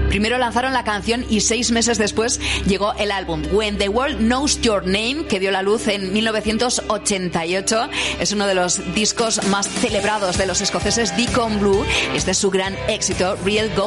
Primero lanzaron la canción y 6 meses después llegó el álbum When the World Knows Your Name, que vio la luz en 1988. Es uno de los discos más celebrados de los escoceses Deacon Blue. Este es su gran éxito, Real Gold.